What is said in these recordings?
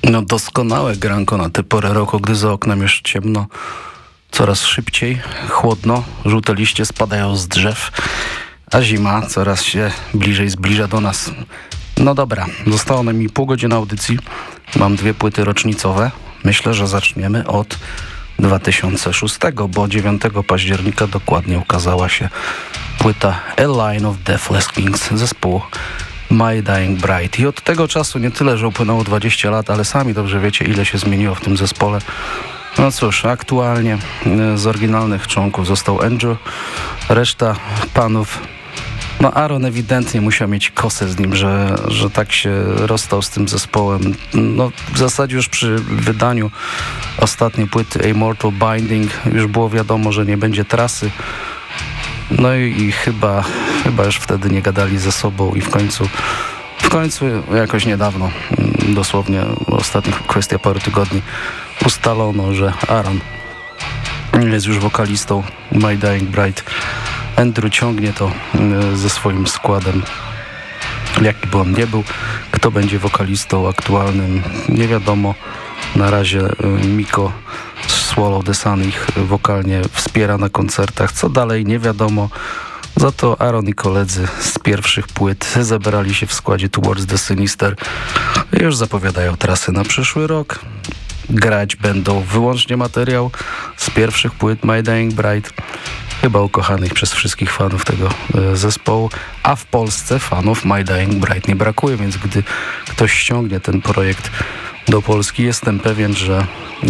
No doskonałe granko na tę porę roku, gdy za oknem już ciemno, coraz szybciej, chłodno, żółte liście spadają z drzew, a zima coraz się bliżej zbliża do nas. No dobra, zostało nam mi pół godziny audycji, mam 2 płyty rocznicowe. Myślę, że zaczniemy od 2006, bo 9 października dokładnie ukazała się płyta A Line of Deathless Kings zespołu My Dying Bride. I od tego czasu nie tyle, że upłynęło 20 lat, ale sami dobrze wiecie, ile się zmieniło w tym zespole. No cóż, aktualnie z oryginalnych członków został Andrew, reszta panów. No Aaron ewidentnie musiał mieć kosę z nim, że tak się rozstał z tym zespołem. No w zasadzie już przy wydaniu ostatniej płyty Immortal Binding już było wiadomo, że nie będzie trasy. No i chyba już wtedy nie gadali ze sobą i w końcu jakoś niedawno, dosłownie ostatnich kwestia paru tygodni, ustalono, że Aaron jest już wokalistą My Dying Bride. Andrew ciągnie to ze swoim składem. Jaki by on nie był, kto będzie wokalistą aktualnym, nie wiadomo. Na razie Miko Swallow the Sun ich wokalnie wspiera na koncertach. Co dalej, nie wiadomo. Za to Aaron i koledzy z pierwszych płyt zebrali się w składzie Towards the Sinister i już zapowiadają trasy na przyszły rok. Grać będą wyłącznie materiał z pierwszych płyt My Dying Bride, chyba ukochanych przez wszystkich fanów tego zespołu, a w Polsce fanów My Dying Bride nie brakuje, więc gdy ktoś ściągnie ten projekt do Polski, jestem pewien, że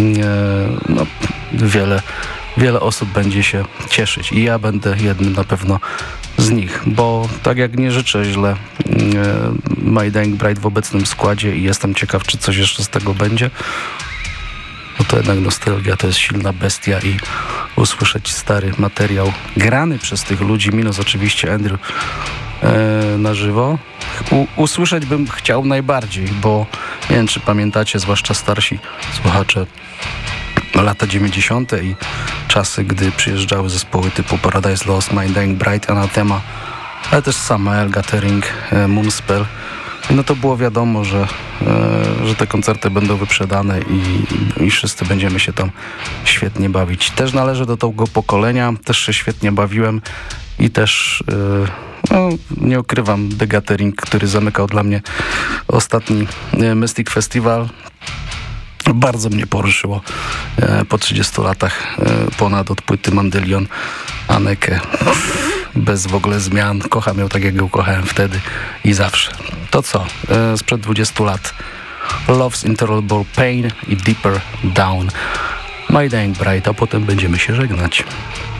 wiele osób będzie się cieszyć i ja będę jednym na pewno z nich, bo tak jak nie życzę źle My Dying Bride w obecnym składzie i jestem ciekaw, czy coś jeszcze z tego będzie, no to jednak nostalgia to jest silna bestia i usłyszeć stary materiał grany przez tych ludzi, minus oczywiście Andrew na żywo, usłyszeć bym chciał najbardziej, bo nie wiem, czy pamiętacie, zwłaszcza starsi słuchacze, lata 90. i czasy, gdy przyjeżdżały zespoły typu Paradise Lost, My Dying Bride, Anathema, ale też Samael, Gathering, Moonspell. No to było wiadomo, że te koncerty będą wyprzedane i wszyscy będziemy się tam świetnie bawić. Też należę do tego pokolenia, też się świetnie bawiłem i też nie ukrywam, The Gathering, który zamykał dla mnie ostatni Mystic Festival, bardzo mnie poruszyło po 30 latach ponad od płyty Mandelion Anneke. Bez w ogóle zmian. Kocham ją tak, jak ją kochałem wtedy i zawsze. To co? Sprzed 20 lat. Love's Intolerable Pain i Deeper Down. My Dying Bride, a potem będziemy się żegnać.